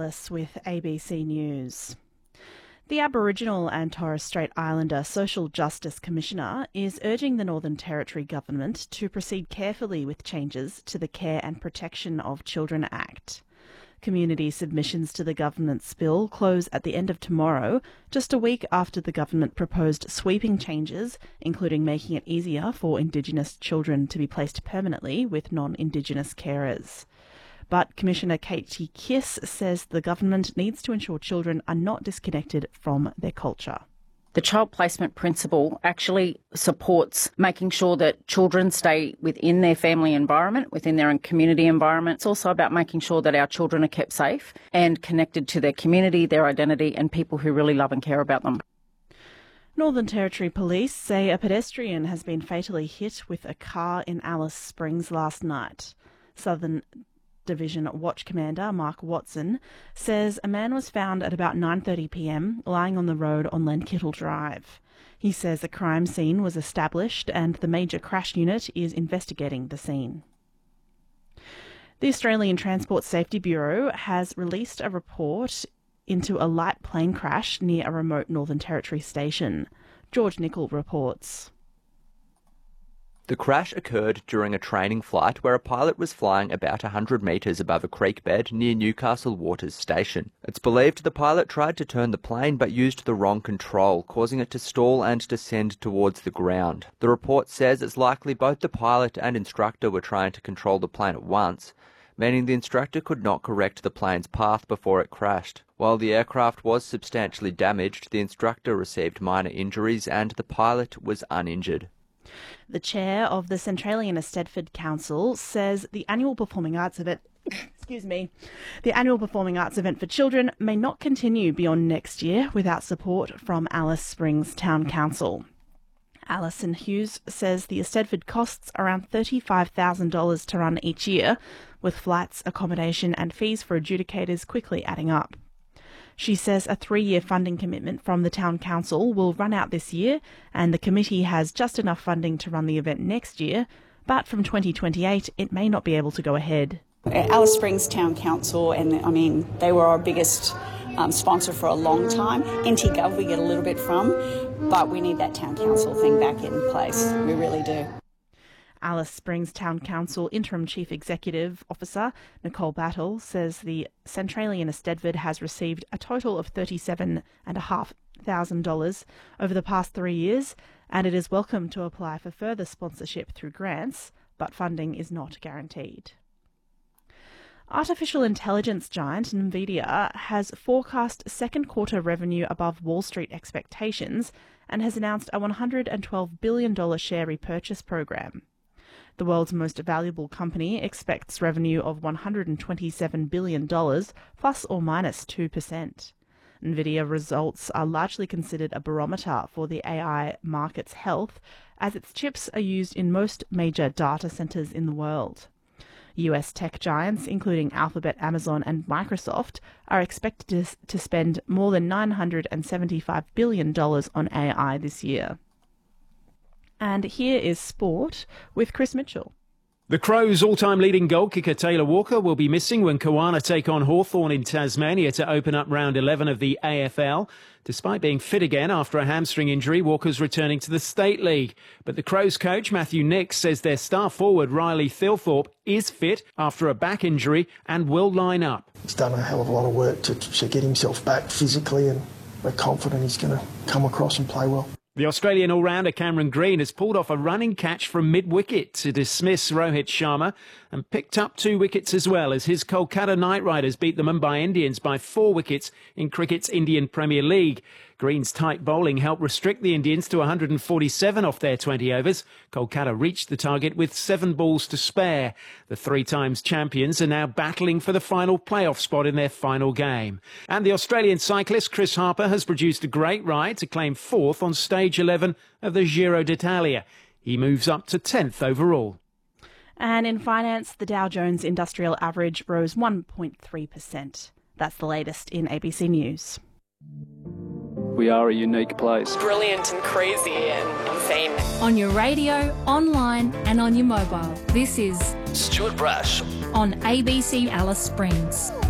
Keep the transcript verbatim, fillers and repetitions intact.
Alice with A B C News. The Aboriginal and Torres Strait Islander Social Justice Commissioner is urging the Northern Territory Government to proceed carefully with changes to the Care and Protection of Children Act. Community submissions to the government's bill close at the end of tomorrow, just a week after the government proposed sweeping changes, including making it easier for Indigenous children to be placed permanently with non-Indigenous carers. But Commissioner Katie Kiss says the government needs to ensure children are not disconnected from their culture. The child placement principle actually supports making sure that children stay within their family environment, within their community environment. It's also about making sure that our children are kept safe and connected to their community, their identity, and people who really love and care about them. Northern Territory Police say a pedestrian has been fatally hit with a car in Alice Springs last night. Southern Division Watch Commander Mark Watson says a man was found at about nine thirty p m lying on the road on Lenkittle Drive. He says a crime scene was established and the major crash unit is investigating the scene. The Australian Transport Safety Bureau has released a report into a light plane crash near a remote Northern Territory station. George Nicol reports. The crash occurred during a training flight where a pilot was flying about one hundred metres above a creek bed near Newcastle Waters Station. It's believed the pilot tried to turn the plane but used the wrong control, causing it to stall and descend towards the ground. The report says it's likely both the pilot and instructor were trying to control the plane at once, meaning the instructor could not correct the plane's path before it crashed. While the aircraft was substantially damaged, the instructor received minor injuries and the pilot was uninjured. The chair of the Centralian Eisteddfod Council says the annual performing arts event, excuse me, the annual performing arts event for children may not continue beyond next year without support from Alice Springs Town Council. Alison Hughes says the Eisteddfod costs around thirty-five thousand dollars to run each year, with flights, accommodation and fees for adjudicators quickly adding up. She says a three-year funding commitment from the Town Council will run out this year and the committee has just enough funding to run the event next year, but from twenty twenty-eight it may not be able to go ahead. Alice Springs Town Council, and I mean, they were our biggest um, sponsor for a long time. N T Gov we get a little bit from, but we need that Town Council thing back in place. We really do. Alice Springs Town Council Interim Chief Executive Officer Nicole Battle says the Centralian Eisteddfod has received a total of thirty-seven thousand five hundred dollars over the past three years, and it is welcome to apply for further sponsorship through grants, but funding is not guaranteed. Artificial intelligence giant NVIDIA has forecast second quarter revenue above Wall Street expectations and has announced a one hundred twelve billion dollars share repurchase program. The world's most valuable company expects revenue of one hundred twenty-seven billion dollars, plus or minus two percent. NVIDIA results are largely considered a barometer for the A I market's health, as its chips are used in most major data centers in the world. U S tech giants, including Alphabet, Amazon and Microsoft, are expected to, to spend more than nine hundred seventy-five billion dollars on A I this year. And here is sport with Chris Mitchell. The Crows' all-time leading goal kicker Taylor Walker will be missing when Kawana take on Hawthorn in Tasmania to open up round eleven of the A F L. Despite being fit again after a hamstring injury, Walker's returning to the State League. But the Crows coach Matthew Nix says their star forward Riley Thilthorpe is fit after a back injury and will line up. He's done a hell of a lot of work to, to get himself back physically, and we're confident he's going to come across and play well. The Australian all-rounder Cameron Green has pulled off a running catch from mid-wicket to dismiss Rohit Sharma and picked up two wickets as well as his Kolkata Knight Riders beat the Mumbai Indians by four wickets in cricket's Indian Premier League. Green's tight bowling helped restrict the Indians to one hundred forty-seven off their twenty overs. Kolkata reached the target with seven balls to spare. The three times champions are now battling for the final playoff spot in their final game. And the Australian cyclist Chris Harper has produced a great ride to claim fourth on stage eleven of the Giro d'Italia. He moves up to tenth overall. And in finance, the Dow Jones Industrial Average rose one point three percent. That's the latest in A B C News. We are a unique place. Brilliant and crazy and insane. On your radio, online and on your mobile. This is Stuart Brash on A B C Alice Springs.